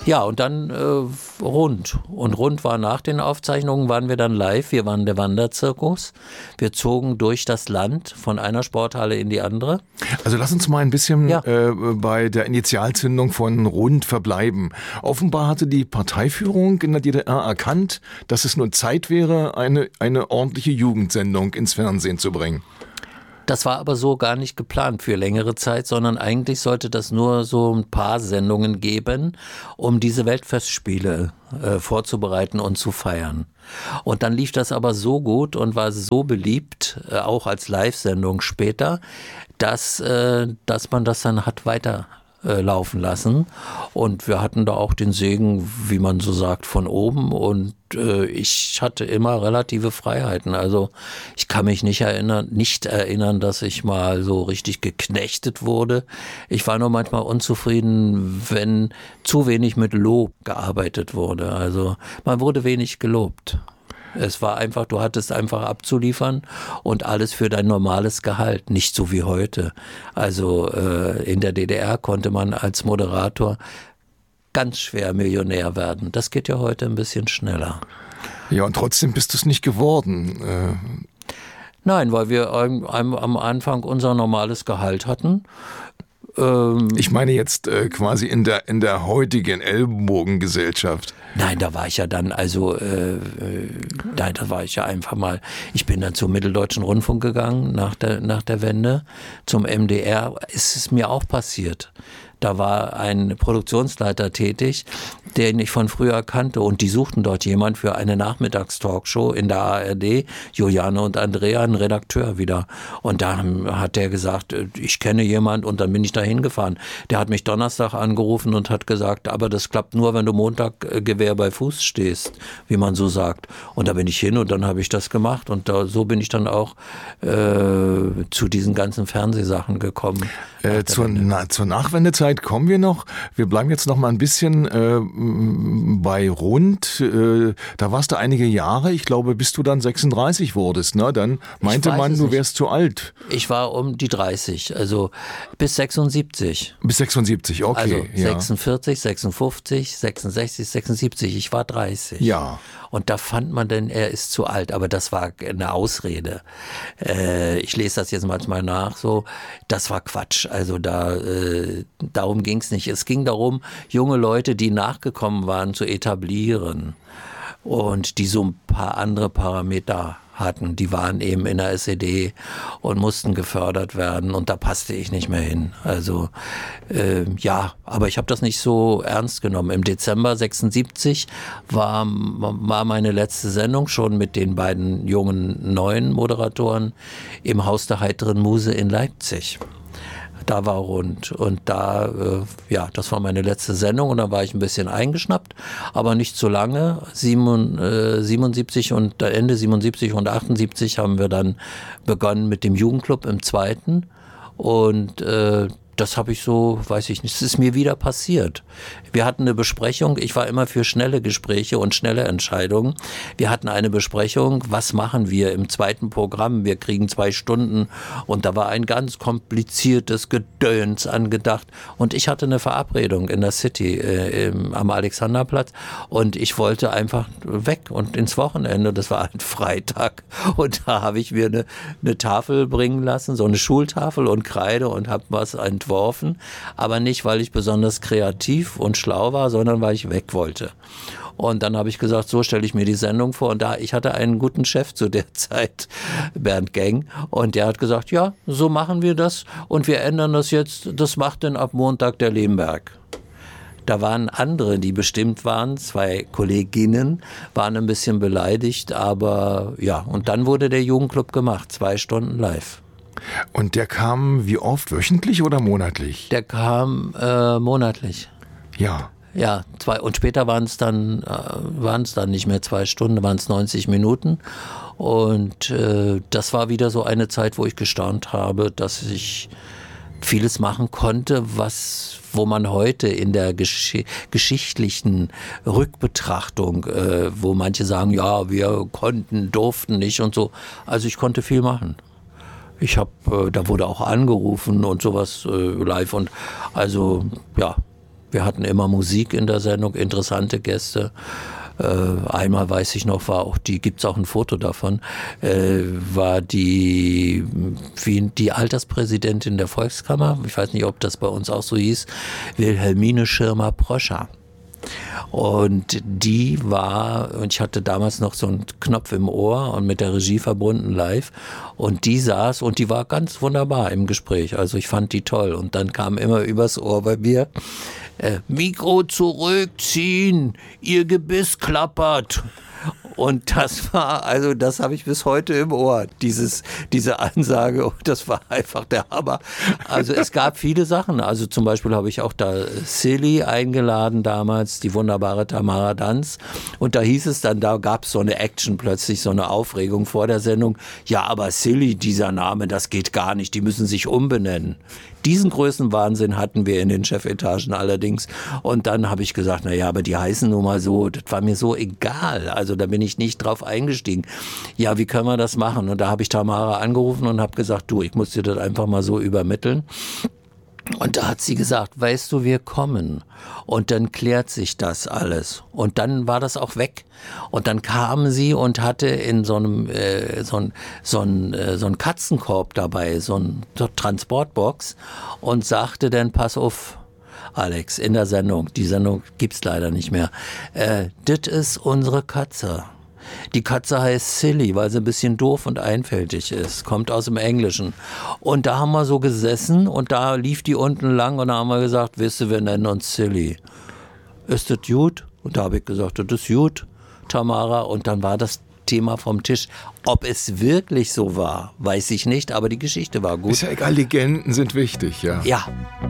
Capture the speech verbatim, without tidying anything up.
Ja, und dann äh, Rund. Und Rund war nach den Aufzeichnungen, waren wir dann live. Wir waren der Wanderzirkus. Wir zogen durch das Land von einer Sporthalle in die andere. Also lass uns mal ein bisschen ja. äh, bei der Initialzündung von Rund verbleiben. Offenbar hatte die Parteiführung in der D D R erkannt, dass es nur Zeit wäre, eine, eine ordentliche Jugendsendung ins Fernsehen zu bringen. Das war aber so gar nicht geplant für längere Zeit, sondern eigentlich sollte das nur so ein paar Sendungen geben, um diese Weltfestspiele äh, vorzubereiten und zu feiern. Und dann lief das aber so gut und war so beliebt, äh, auch als Live-Sendung später, dass, äh, dass man das dann hat weiter äh, laufen lassen. Und wir hatten da auch den Segen, wie man so sagt, von oben. Und äh, ich hatte immer relative Freiheiten. Also ich kann mich nicht erinnern, nicht erinnern, dass ich mal so richtig geknechtet wurde. Ich war nur manchmal unzufrieden, wenn zu wenig mit Lob gearbeitet wurde. Also man wurde wenig gelobt. Es war einfach, du hattest einfach abzuliefern und alles für dein normales Gehalt, nicht so wie heute. Also äh, in der D D R konnte man als Moderator ganz schwer Millionär werden. Das geht ja heute ein bisschen schneller. Ja, und trotzdem bist du es nicht geworden. Äh Nein, weil wir am, am Anfang unser normales Gehalt hatten. Ich meine jetzt äh, quasi in der, in der heutigen Ellenbogengesellschaft. Nein, da war ich ja dann, also, äh, nein, da war ich ja einfach mal, ich bin dann zum Mitteldeutschen Rundfunk gegangen nach der, nach der Wende, zum M D R, ist es mir auch passiert. Da war ein Produktionsleiter tätig, den ich von früher kannte und die suchten dort jemand für eine Nachmittagstalkshow in der A R D, Juliane und Andrea, ein Redakteur wieder. Und da hat der gesagt, ich kenne jemand und dann bin ich da hingefahren. Der hat mich Donnerstag angerufen und hat gesagt, aber das klappt nur, wenn du Montag Gewehr bei Fuß stehst, wie man so sagt. Und da bin ich hin und dann habe ich das gemacht und da, so bin ich dann auch äh, zu diesen ganzen Fernsehsachen gekommen. Äh, zur, na, zur Nachwendezeit kommen wir noch. Wir bleiben jetzt noch mal ein bisschen äh, bei Rund. Äh, da warst du einige Jahre, ich glaube, bis du dann sechsunddreißig wurdest. Ne? Dann meinte man, du wärst zu alt. Ich war um die dreißig, also bis sechsundsiebzig. Bis sechsundsiebzig, okay. Also ja. sechsundvierzig, sechsundfünfzig, sechsundsechzig, sechsundsiebzig, ich war dreißig. Ja. Und da fand man denn, er ist zu alt, aber das war eine Ausrede. Äh, ich lese das jetzt manchmal nach, so, das war Quatsch. Also da, äh, darum ging es nicht. Es ging darum, junge Leute, die nachgekommen waren, zu etablieren und die so ein paar andere Parameter hatten. Die waren eben in der S E D und mussten gefördert werden und da passte ich nicht mehr hin. Also äh, ja, aber ich habe das nicht so ernst genommen. Im Dezember sechsundsiebzig war, war meine letzte Sendung schon mit den beiden jungen neuen Moderatoren im Haus der heiteren Muse in Leipzig. Da war Rund und da, äh, ja, das war meine letzte Sendung und da war ich ein bisschen eingeschnappt, aber nicht so lange. Sieben, äh, siebenundsiebzig und Ende siebenundsiebzig und achtundsiebzig haben wir dann begonnen mit dem Jugendclub im zweiten und äh, das habe ich so, weiß ich nicht, es ist mir wieder passiert. Wir hatten eine Besprechung, ich war immer für schnelle Gespräche und schnelle Entscheidungen. Wir hatten eine Besprechung, was machen wir im zweiten Programm? Wir kriegen zwei Stunden und da war ein ganz kompliziertes Gedöns angedacht. Und ich hatte eine Verabredung in der City äh, im, am Alexanderplatz und ich wollte einfach weg und ins Wochenende, das war ein Freitag. Und da habe ich mir eine, eine Tafel bringen lassen, so eine Schultafel und Kreide und habe was entworfen. Aber nicht, weil ich besonders kreativ und schlau war, sondern weil ich weg wollte. Und dann habe ich gesagt, so stelle ich mir die Sendung vor. Und da ich hatte einen guten Chef zu der Zeit, Bernd Geng, und der hat gesagt, ja, so machen wir das und wir ändern das jetzt. Das macht dann ab Montag der Lemberg. Da waren andere, die bestimmt waren, zwei Kolleginnen, waren ein bisschen beleidigt, aber ja, und dann wurde der Jugendclub gemacht, zwei Stunden live. Und der kam wie oft, wöchentlich oder monatlich? Der kam äh, monatlich. Ja. Ja, zwei, und später waren es dann, äh, waren es dann nicht mehr zwei Stunden, waren es neunzig Minuten. Und äh, das war wieder so eine Zeit, wo ich gestaunt habe, dass ich vieles machen konnte, was, wo man heute in der gesch- geschichtlichen Rückbetrachtung, äh, wo manche sagen, ja, wir konnten, durften nicht und so. Also ich konnte viel machen. Ich habe, äh, da wurde auch angerufen und sowas äh, live und also ja, Wir hatten immer Musik in der Sendung, interessante Gäste. Äh, einmal weiß ich noch, war auch die, gibt's auch ein Foto davon, äh, war die, wie die Alterspräsidentin der Volkskammer, ich weiß nicht, ob das bei uns auch so hieß, Wilhelmine Schirmer-Proscher. Und die war, und ich hatte damals noch so einen Knopf im Ohr und mit der Regie verbunden live, und die saß und die war ganz wunderbar im Gespräch, also ich fand die toll, und dann kam immer übers Ohr bei mir, äh, Mikro zurückziehen, ihr Gebiss klappert. Und das war, also das habe ich bis heute im Ohr, dieses, diese Ansage, das war einfach der Hammer. Also es gab viele Sachen, also zum Beispiel habe ich auch da Silly eingeladen damals, die wunderbare Tamara Danz, und da hieß es dann, da gab es so eine Action plötzlich, so eine Aufregung vor der Sendung, ja, aber Silly, dieser Name, das geht gar nicht, die müssen sich umbenennen. Diesen Größenwahnsinn hatten wir in den Chefetagen allerdings. Und dann habe ich gesagt, na ja, aber die heißen nun mal so, das war mir so egal. Also da bin ich nicht drauf eingestiegen. Ja, wie können wir das machen? Und da habe ich Tamara angerufen und habe gesagt, du, ich muss dir das einfach mal so übermitteln. Und da hat sie gesagt, weißt du, wir kommen. Und dann klärt sich das alles. Und dann war das auch weg. Und dann kam sie und hatte in so einem äh, so ein, so ein, äh, so ein Katzenkorb dabei, so ein so Transportbox, und sagte dann, pass auf, Alex, in der Sendung, die Sendung gibt's leider nicht mehr, äh, das ist unsere Katze. Die Katze heißt Silly, weil sie ein bisschen doof und einfältig ist. Kommt aus dem Englischen. Und da haben wir so gesessen und da lief die unten lang und da haben wir gesagt, wisst ihr, wir nennen uns Silly. Ist das gut? Und da habe ich gesagt, das ist gut, Tamara. Und dann war das Thema vom Tisch. Ob es wirklich so war, weiß ich nicht, aber die Geschichte war gut. Ist ja egal, Legenden sind wichtig, ja. Ja.